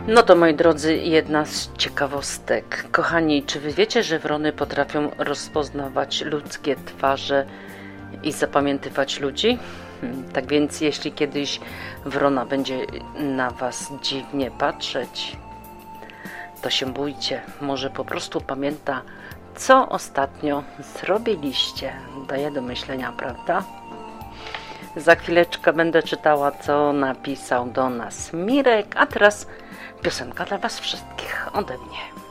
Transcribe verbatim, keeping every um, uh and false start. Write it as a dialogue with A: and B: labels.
A: No to moi drodzy, jedna z ciekawostek. Kochani, czy wy wiecie, że wrony potrafią rozpoznawać ludzkie twarze i zapamiętywać ludzi? Tak więc jeśli kiedyś wrona będzie na was dziwnie patrzeć, to się bójcie, może po prostu pamięta, co ostatnio zrobiliście. Daje do myślenia, prawda? Za chwileczkę będę czytała, co napisał do nas Mirek, a teraz piosenka dla was wszystkich ode mnie.